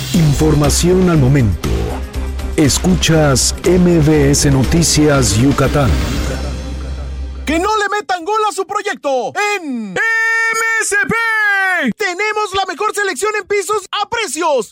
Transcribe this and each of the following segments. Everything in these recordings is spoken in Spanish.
Información al momento. Escuchas MBS Noticias Yucatán. ¡Que no le metan gol a su proyecto! ¡En MSP! ¡Tenemos la mejor selección en pisos a precios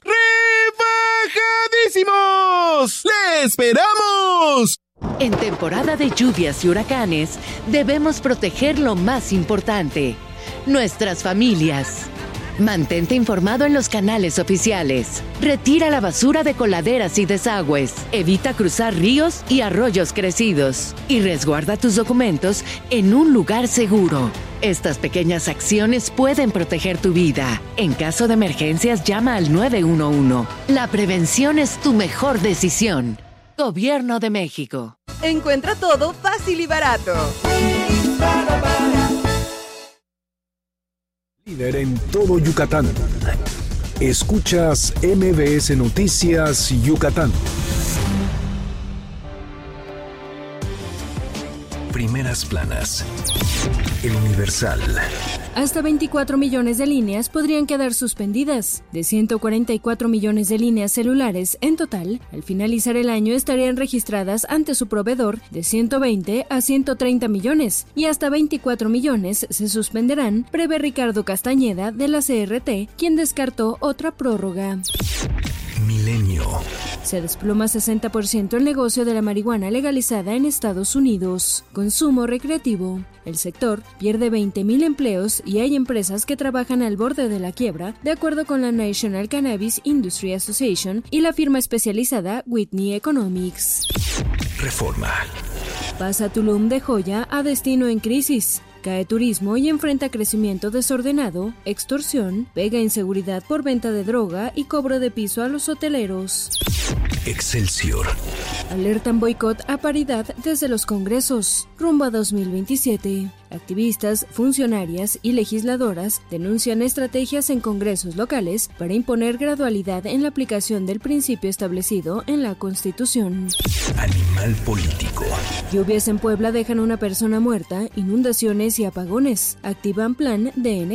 rebajadísimos! ¡Le esperamos! En temporada de lluvias y huracanes, debemos proteger lo más importante: nuestras familias. Mantente informado en los canales oficiales. Retira la basura de coladeras y desagües. Evita cruzar ríos y arroyos crecidos. Y resguarda tus documentos en un lugar seguro. Estas pequeñas acciones pueden proteger tu vida. En caso de emergencias, llama al 911. La prevención es tu mejor decisión. Gobierno de México. Encuentra todo fácil y barato. Líder en todo Yucatán. Escuchas MBS Noticias Yucatán. Primeras planas. El Universal. Hasta 24 millones de líneas podrían quedar suspendidas. De 144 millones de líneas celulares en total, al finalizar el año estarían registradas ante su proveedor de 120 a 130 millones y hasta 24 millones se suspenderán, prevé Ricardo Castañeda de la CRT, quien descartó otra prórroga. Milenio. Se desploma 60% el negocio de la marihuana legalizada en Estados Unidos. Consumo recreativo. El sector pierde 20,000 empleos y hay empresas que trabajan al borde de la quiebra, de acuerdo con la National Cannabis Industry Association y la firma especializada Whitney Economics. Reforma. Pasa Tulum de joya a destino en crisis. Cae turismo y enfrenta crecimiento desordenado, extorsión, pega inseguridad por venta de droga y cobro de piso a los hoteleros. Excelsior. Alertan boicot a paridad desde los congresos, rumbo a 2027. Activistas, funcionarias y legisladoras denuncian estrategias en congresos locales para imponer gradualidad en la aplicación del principio establecido en la Constitución. Animal político. Lluvias en Puebla dejan una persona muerta, inundaciones y apagones. Activan plan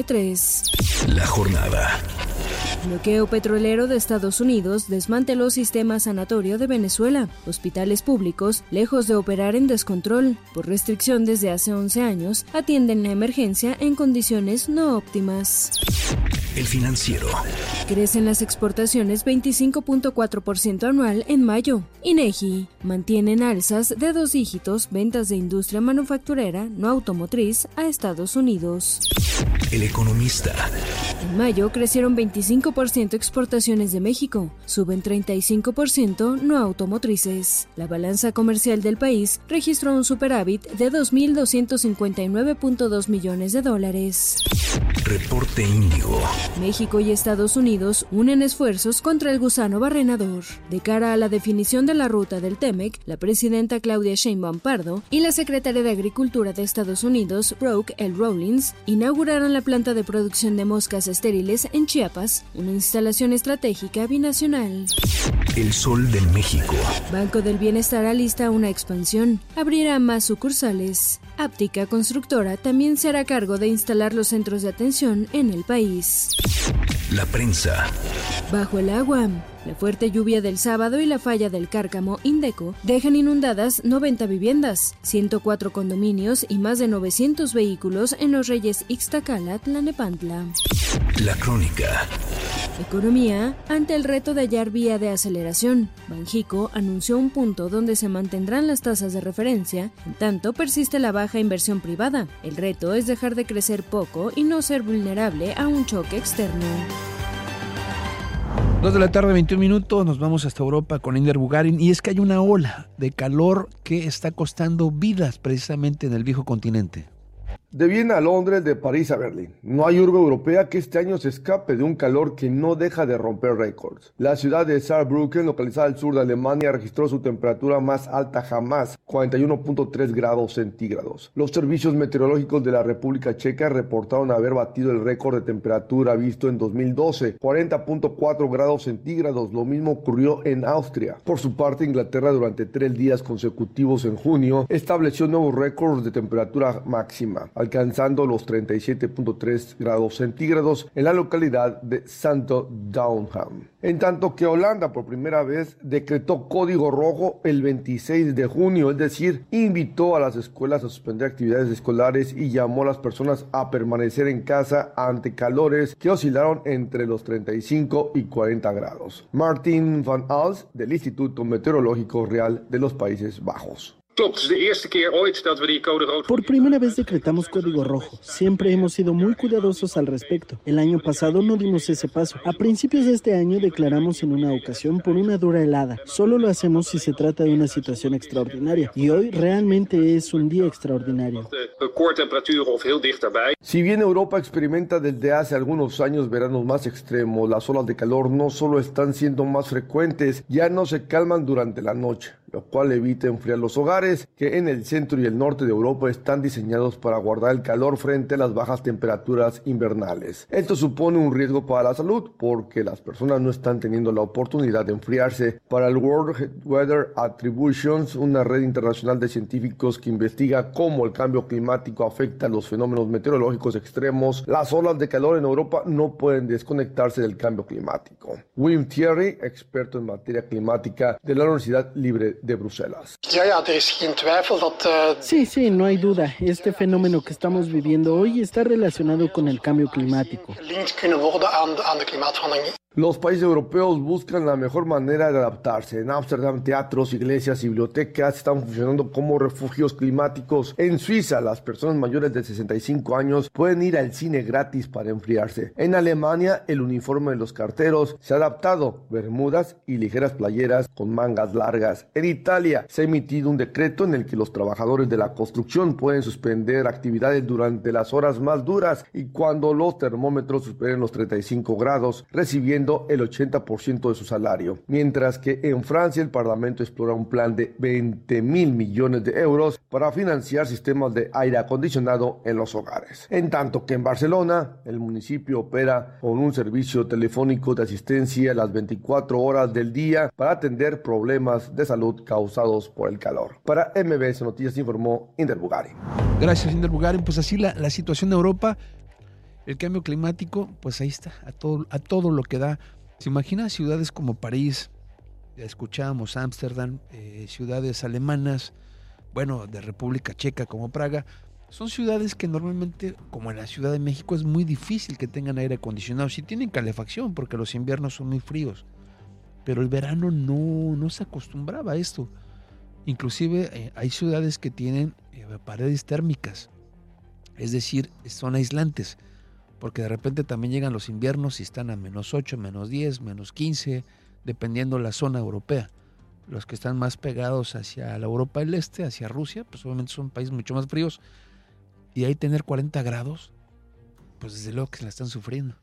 DN3. La jornada. Bloqueo petrolero de Estados Unidos desmanteló sistema sanatorio de Venezuela. Hospitales públicos, lejos de operar en descontrol, por restricción desde hace 11 años, atienden la emergencia en condiciones no óptimas. El Financiero. Crecen las exportaciones 25.4% anual en mayo. INEGI. Mantienen alzas de 2 dígitos ventas de industria manufacturera no automotriz a Estados Unidos. El Economista. En mayo crecieron 25% exportaciones de México, suben 35% no automotrices. La balanza comercial del país registró un superávit de 2.259.2 millones de dólares. Reporte Índigo. México y Estados Unidos unen esfuerzos contra el gusano barrenador. De cara a la definición de la ruta del TEMEC, la presidenta Claudia Sheinbaum Pardo y la secretaria de Agricultura de Estados Unidos, Brooke L. Rollins, inauguraron la planta de producción de moscas estériles en Chiapas, una instalación estratégica binacional. El Sol de México. Banco del Bienestar alista una expansión, abrirá más sucursales. Áptica Constructora también se hará cargo de instalar los centros de atención en el país. La Prensa. Bajo el agua. La fuerte lluvia del sábado y la falla del Cárcamo Indeco dejan inundadas 90 viviendas, 104 condominios y más de 900 vehículos en Los Reyes Ixtacala, Tlalnepantla. La Crónica. Economía. Ante el reto de hallar vía de aceleración, Banjico anunció un punto donde se mantendrán las tasas de referencia, en tanto persiste la baja inversión privada. El reto es dejar de crecer poco y no ser vulnerable a un choque externo. 2 de la tarde, 21 minutos, nos vamos hasta Europa con Inder Bugarin, y es que hay una ola de calor que está costando vidas precisamente en el viejo continente. De Viena a Londres, de París a Berlín, no hay urbe europea que este año se escape de un calor que no deja de romper récords. La ciudad de Saarbrücken, localizada al sur de Alemania, registró su temperatura más alta jamás, 41.3 grados centígrados. Los servicios meteorológicos de la República Checa reportaron haber batido el récord de temperatura visto en 2012, 40.4 grados centígrados. Lo mismo ocurrió en Austria. Por su parte, Inglaterra, durante 3 días consecutivos en junio, estableció nuevos récords de temperatura máxima. alcanzando los 37.3 grados centígrados en la localidad de Santo Downham. En tanto que Holanda por primera vez decretó código rojo el 26 de junio, es decir, invitó a las escuelas a suspender actividades escolares y llamó a las personas a permanecer en casa ante calores que oscilaron entre los 35 y 40 grados. Martin van Als, del Instituto Meteorológico Real de los Países Bajos. Por primera vez decretamos código rojo. Siempre hemos sido muy cuidadosos al respecto. El año pasado no dimos ese paso. A principios de este año declaramos en una ocasión por una dura helada. Solo lo hacemos si se trata de una situación extraordinaria. Y hoy realmente es un día extraordinario. Si bien Europa experimenta desde hace algunos años veranos más extremos, las olas de calor no solo están siendo más frecuentes, ya no se calman durante la noche, lo cual evita enfriar los hogares que en el centro y el norte de Europa están diseñados para guardar el calor frente a las bajas temperaturas invernales. Esto supone un riesgo para la salud porque las personas no están teniendo la oportunidad de enfriarse. Para el World Weather Attribution, una red internacional de científicos que investiga cómo el cambio climático afecta a los fenómenos meteorológicos extremos, las olas de calor en Europa no pueden desconectarse del cambio climático. Wim Thierry, experto en materia climática de la Universidad Libre de Bruselas. Sí, no hay duda. Este fenómeno que estamos viviendo hoy está relacionado con el cambio climático. Los países europeos buscan la mejor manera de adaptarse. En Ámsterdam, teatros, iglesias y bibliotecas están funcionando como refugios climáticos. En Suiza, las personas mayores de 65 años pueden ir al cine gratis para enfriarse. En Alemania, el uniforme de los carteros se ha adaptado: bermudas y ligeras playeras con mangas largas. En Italia, se ha emitido un decreto en el que los trabajadores de la construcción pueden suspender actividades durante las horas más duras y cuando los termómetros superen los 35 grados, recibiendo el 80% de su salario. Mientras que en Francia el Parlamento explora un plan de 20.000 millones de euros para financiar sistemas de aire acondicionado en los hogares. En tanto que en Barcelona, el municipio opera con un servicio telefónico de asistencia las 24 horas del día para atender problemas de salud causados por el calor. Para MBS Noticias informó Inder Bugari. Gracias, Inder Bugari. Pues así la situación de Europa. El cambio climático, pues ahí está, a todo lo que da. ¿Se imagina ciudades como París? Ya escuchábamos Ámsterdam, ciudades alemanas, bueno, de República Checa como Praga. Son ciudades que normalmente, como en la Ciudad de México, es muy difícil que tengan aire acondicionado. Sí tienen calefacción porque los inviernos son muy fríos, pero el verano no se acostumbraba a esto. Inclusive hay ciudades que tienen paredes térmicas, es decir, son aislantes, porque de repente también llegan los inviernos y están a -8, -10, -15, dependiendo la zona europea. Los que están más pegados hacia la Europa del Este, hacia Rusia, pues obviamente son países mucho más fríos, y ahí tener 40 grados, pues desde luego que se la están sufriendo.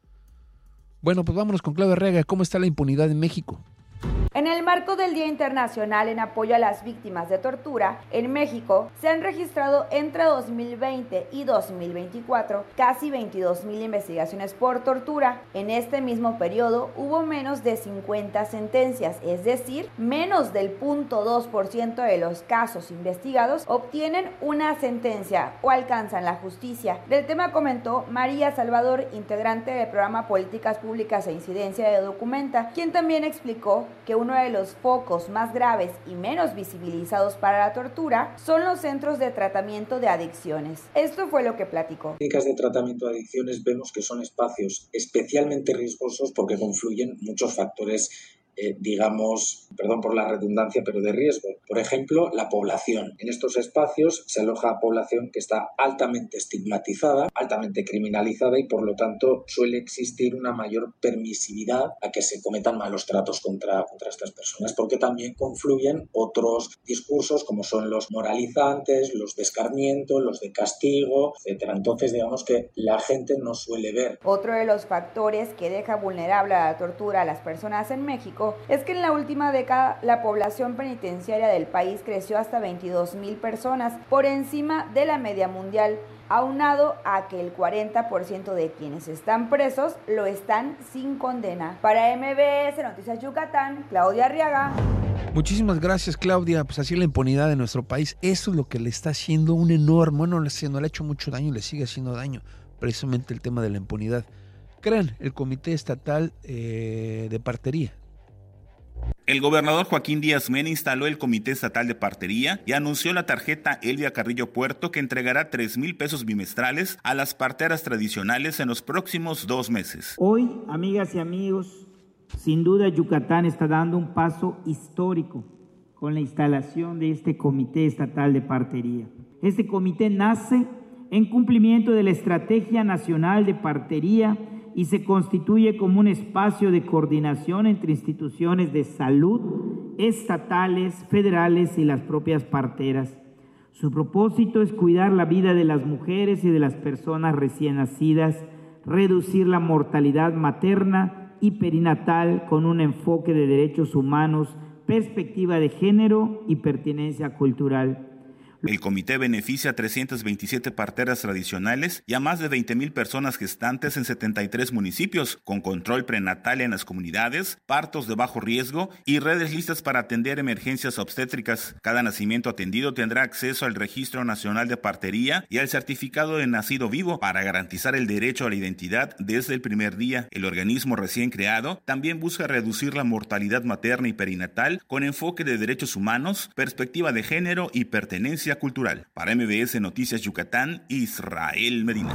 Bueno, pues vámonos con Claudia Arriaga. ¿Cómo está la impunidad en México? En el marco del Día Internacional en apoyo a las víctimas de tortura, en México se han registrado entre 2020 y 2024 casi 22,000 investigaciones por tortura. En este mismo periodo hubo menos de 50 sentencias, es decir, menos del 0.2% de los casos investigados obtienen una sentencia o alcanzan la justicia. Del tema comentó María Salvador, integrante del programa Políticas Públicas e Incidencia de Documenta, quien también explicó que uno de los focos más graves y menos visibilizados para la tortura son los centros de tratamiento de adicciones. Esto fue lo que platicó. Clínicas de tratamiento de adicciones vemos que son espacios especialmente riesgosos porque confluyen muchos factores digamos, perdón por la redundancia, pero de riesgo. Por ejemplo, la población. En estos espacios se aloja población que está altamente estigmatizada, altamente criminalizada y por lo tanto suele existir una mayor permisividad a que se cometan malos tratos contra estas personas, porque también confluyen otros discursos como son los moralizantes, los de escarmiento, los de castigo, etc. Entonces, digamos que la gente no suele ver. Otro de los factores que deja vulnerable a la tortura a las personas en México es que en la última década la población penitenciaria del país creció hasta 22,000 personas, por encima de la media mundial. aunado a que el 40% de quienes están presos lo están sin condena. Para MBS Noticias Yucatán, Claudia Arriaga. Muchísimas gracias, Claudia. Pues así la impunidad de nuestro país, eso es lo que le está haciendo un enorme, bueno, no le ha hecho mucho daño, le sigue haciendo daño, precisamente el tema de la impunidad. Crean el Comité Estatal de Partería. El gobernador Joaquín Díaz Mena instaló el Comité Estatal de Partería y anunció la tarjeta Elvia Carrillo Puerto, que entregará 3,000 pesos bimestrales a las parteras tradicionales en los próximos 2 meses. Hoy, amigas y amigos, sin duda Yucatán está dando un paso histórico con la instalación de este Comité Estatal de Partería. Este comité nace en cumplimiento de la Estrategia Nacional de Partería y se constituye como un espacio de coordinación entre instituciones de salud, estatales, federales y las propias parteras. Su propósito es cuidar la vida de las mujeres y de las personas recién nacidas, reducir la mortalidad materna y perinatal con un enfoque de derechos humanos, perspectiva de género y pertenencia cultural. El comité beneficia a 327 parteras tradicionales y a más de 20,000 personas gestantes en 73 municipios, con control prenatal en las comunidades, partos de bajo riesgo y redes listas para atender emergencias obstétricas. Cada nacimiento atendido tendrá acceso al Registro Nacional de Partería y al certificado de nacido vivo para garantizar el derecho a la identidad desde el primer día. El organismo recién creado también busca reducir la mortalidad materna y perinatal con enfoque de derechos humanos, perspectiva de género y pertenencia cultural. Para MBS Noticias Yucatán, Israel Medina.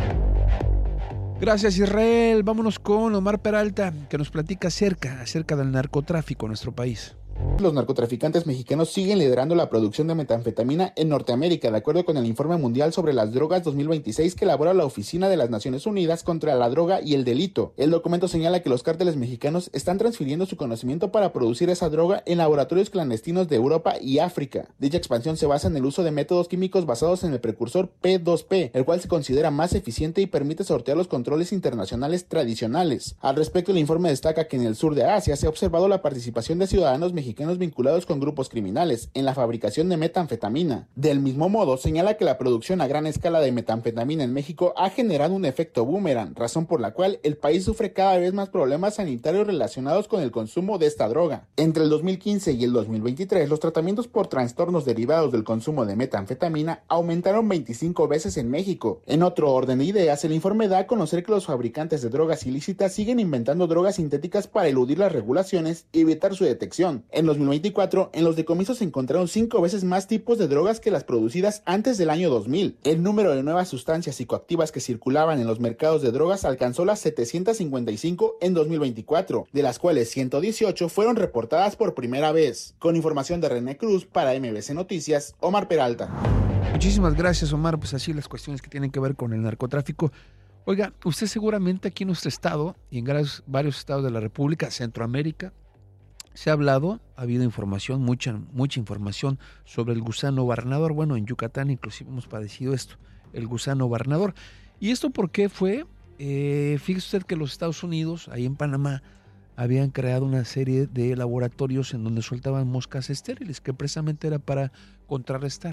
Gracias, Israel. Vámonos con Omar Peralta, que nos platica acerca del narcotráfico en nuestro país. Los narcotraficantes mexicanos siguen liderando la producción de metanfetamina en Norteamérica, de acuerdo con el Informe Mundial sobre las Drogas 2026 que elabora la Oficina de las Naciones Unidas contra la Droga y el Delito. El documento señala que los cárteles mexicanos están transfiriendo su conocimiento para producir esa droga en laboratorios clandestinos de Europa y África. Dicha expansión se basa en el uso de métodos químicos basados en el precursor P2P, el cual se considera más eficiente y permite sortear los controles internacionales tradicionales. Al respecto, el informe destaca que en el sur de Asia se ha observado la participación de ciudadanos mexicanos vinculados con grupos criminales en la fabricación de metanfetamina. Del mismo modo, señala que la producción a gran escala de metanfetamina en México ha generado un efecto boomerang, razón por la cual el país sufre cada vez más problemas sanitarios relacionados con el consumo de esta droga. Entre el 2015 y el 2023, los tratamientos por trastornos derivados del consumo de metanfetamina aumentaron 25 veces en México. En otro orden de ideas, el informe da a conocer que los fabricantes de drogas ilícitas siguen inventando drogas sintéticas para eludir las regulaciones y evitar su detección. En 2024, en los decomisos se encontraron 5 veces más tipos de drogas que las producidas antes del año 2000. El número de nuevas sustancias psicoactivas que circulaban en los mercados de drogas alcanzó las 755 en 2024, de las cuales 118 fueron reportadas por primera vez. Con información de René Cruz, para MBC Noticias, Omar Peralta. Muchísimas gracias, Omar. Pues así las cuestiones que tienen que ver con el narcotráfico. Oiga, usted seguramente aquí en nuestro estado y en varios estados de la República, Centroamérica, se ha hablado, ha habido información, mucha información sobre el gusano barrenador. Bueno, en Yucatán inclusive hemos padecido esto, el gusano barrenador. ¿Y esto por qué fue? Fíjese usted que los Estados Unidos, ahí en Panamá, habían creado una serie de laboratorios en donde soltaban moscas estériles, que precisamente era para contrarrestar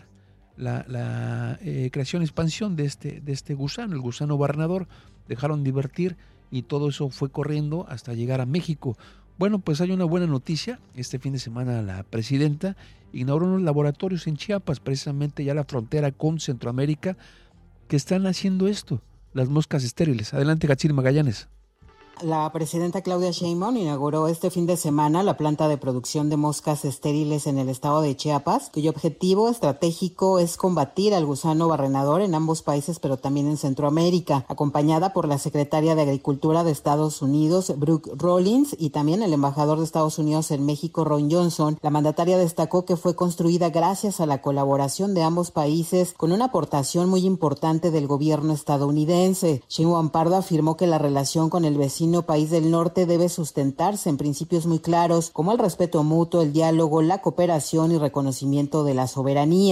la creación y expansión de este gusano, el gusano barrenador. Dejaron de invertir y todo eso fue corriendo hasta llegar a México. Bueno, pues hay una buena noticia. Este fin de semana la presidenta inauguró unos laboratorios en Chiapas, precisamente ya la frontera con Centroamérica, que están haciendo esto, las moscas estériles. Adelante, Gatsiri Magallanes. La presidenta Claudia Sheinbaum inauguró este fin de semana la planta de producción de moscas estériles en el estado de Chiapas, cuyo objetivo estratégico es combatir al gusano barrenador en ambos países, pero también en Centroamérica, acompañada por la secretaria de Agricultura de Estados Unidos, Brooke Rollins, y también el embajador de Estados Unidos en México, Ron Johnson. La mandataria destacó que fue construida gracias a la colaboración de ambos países, con una aportación muy importante del gobierno estadounidense. Sheinbaum Pardo afirmó que la relación con el vecino país del norte debe sustentarse en principios muy claros como el respeto mutuo, el diálogo, la cooperación y reconocimiento de la soberanía.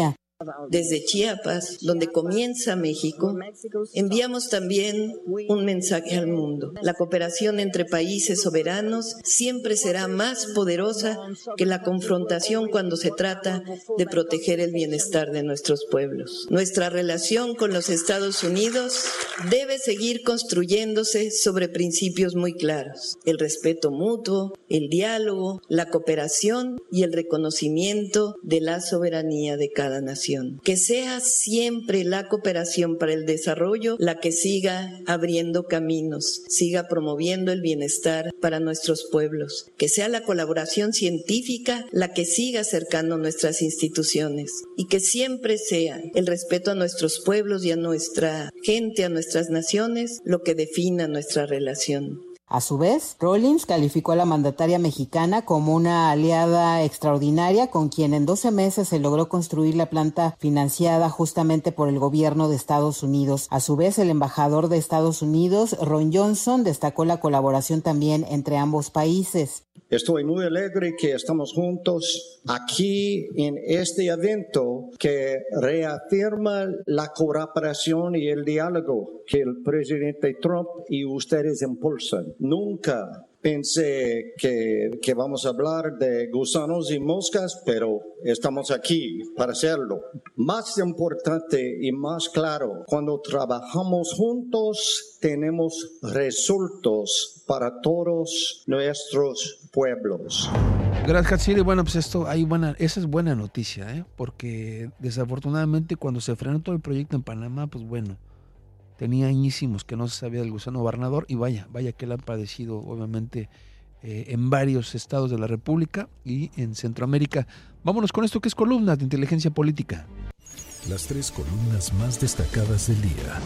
Desde Chiapas, donde comienza México, enviamos también un mensaje al mundo. La cooperación entre países soberanos siempre será más poderosa que la confrontación cuando se trata de proteger el bienestar de nuestros pueblos. Nuestra relación con los Estados Unidos debe seguir construyéndose sobre principios muy claros: el respeto mutuo, el diálogo, la cooperación y el reconocimiento de la soberanía de cada nación. Que sea siempre la cooperación para el desarrollo la que siga abriendo caminos, siga promoviendo el bienestar para nuestros pueblos. Que sea la colaboración científica la que siga acercando nuestras instituciones, y que siempre sea el respeto a nuestros pueblos y a nuestra gente, a nuestras naciones, lo que defina nuestra relación. A su vez, Rawlings calificó a la mandataria mexicana como una aliada extraordinaria con quien en 12 meses se logró construir la planta financiada justamente por el gobierno de Estados Unidos. A su vez, el embajador de Estados Unidos, Ron Johnson, destacó la colaboración también entre ambos países. Estoy muy alegre que estamos juntos aquí en este evento que reafirma la cooperación y el diálogo que el presidente Trump y ustedes impulsan. Nunca pensé que vamos a hablar de gusanos y moscas, pero estamos aquí para hacerlo. Más importante y más claro, cuando trabajamos juntos, tenemos resultados para todos nuestros pueblos. Gracias, Hatsiri. Bueno, pues esa es buena noticia, porque desafortunadamente cuando se frenó todo el proyecto en Panamá, pues bueno, tenía añísimos que no se sabía del gusano gobernador, y vaya que la han padecido obviamente en varios estados de la República y en Centroamérica. Vámonos con esto que es columna de inteligencia política. Las 3 columnas más destacadas del día.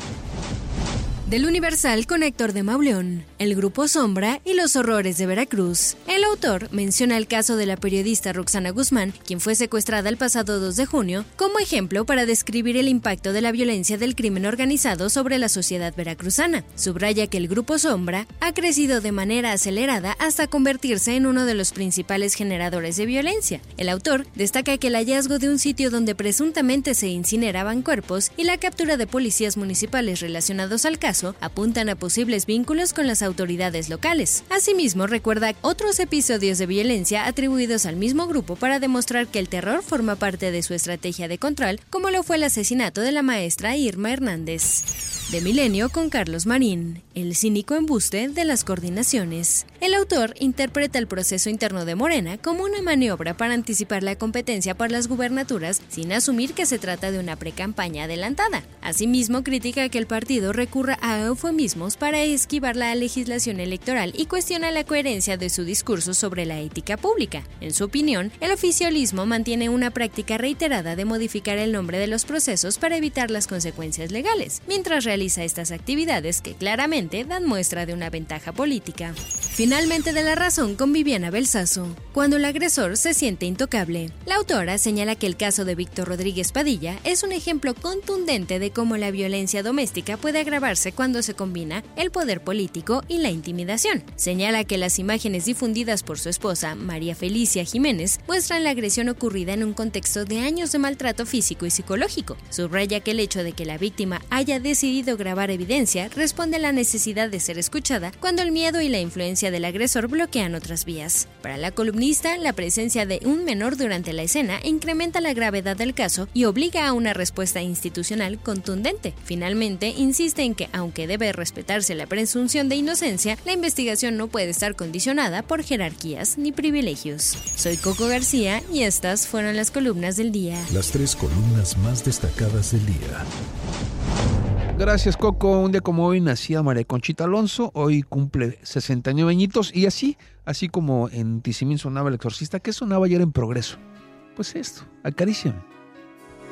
Del Universal con Héctor de Mauleón, el Grupo Sombra y los horrores de Veracruz. El autor menciona el caso de la periodista Roxana Guzmán, quien fue secuestrada el pasado 2 de junio, como ejemplo para describir el impacto de la violencia del crimen organizado sobre la sociedad veracruzana. Subraya que el Grupo Sombra ha crecido de manera acelerada hasta convertirse en uno de los principales generadores de violencia. El autor destaca que el hallazgo de un sitio donde presuntamente se incineraban cuerpos y la captura de policías municipales relacionados al caso apuntan a posibles vínculos con las autoridades locales. Asimismo, recuerda otros episodios de violencia atribuidos al mismo grupo para demostrar que el terror forma parte de su estrategia de control, como lo fue el asesinato de la maestra Irma Hernández. De Milenio con Carlos Marín, el cínico embuste de las coordinaciones. El autor interpreta el proceso interno de Morena como una maniobra para anticipar la competencia por las gubernaturas sin asumir que se trata de una precampaña adelantada. Asimismo, critica que el partido recurra a eufemismos para esquivar la legislación electoral y cuestiona la coherencia de su discurso sobre la ética pública. En su opinión, el oficialismo mantiene una práctica reiterada de modificar el nombre de los procesos para evitar las consecuencias legales, mientras realiza estas actividades que claramente dan muestra de una ventaja política. Finalmente, de La Razón con Viviana Belsazo, cuando el agresor se siente intocable. La autora señala que el caso de Víctor Rodríguez Padilla es un ejemplo contundente de cómo la violencia doméstica puede agravarse cuando se combina el poder político y la intimidación. Señala que las imágenes difundidas por su esposa, María Felicia Jiménez, muestran la agresión ocurrida en un contexto de años de maltrato físico y psicológico. Subraya que el hecho de que la víctima haya decidido grabar evidencia responde a la necesidad de ser escuchada cuando el miedo y la influencia del agresor bloquean otras vías. Para la columnista, la presencia de un menor durante la escena incrementa la gravedad del caso y obliga a una respuesta institucional contundente. Finalmente, insiste en que, aunque debe respetarse la presunción de inocencia, la investigación no puede estar condicionada por jerarquías ni privilegios. Soy Coco García y estas fueron las columnas del día. Las 3 columnas más destacadas del día. Gracias, Coco. Un día como hoy nacía María Conchita Alonso, hoy cumple 69 añitos, y así como en Tizimín sonaba El Exorcista, ¿qué sonaba ayer en Progreso? Pues esto, Acaríciame.